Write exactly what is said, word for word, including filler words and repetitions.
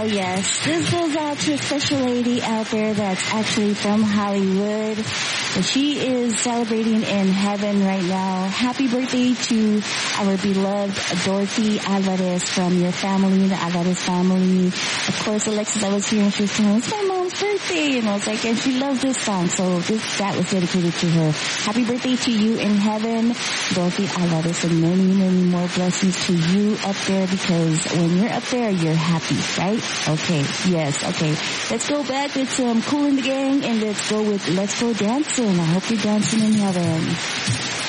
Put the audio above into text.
yes. This goes out to a special lady out there that's actually from Hollywood. And she is celebrating in heaven right now. Happy birthday to our beloved Dorothy Alvarez from your family, the Alvarez family. Of course, Alexis, I was here and she was saying, it's my mom's birthday. And I was like, and she loves this song. So this, that was dedicated to her. Happy birthday to you in heaven, Dorothy Alvarez, and many, many more blessings to you up there, because when you're up there, you're happy, right? Okay, yes, okay. Let's go back with some Kool and the Gang, and let's go with Let's Go Dancing. I hope you're dancing in heaven.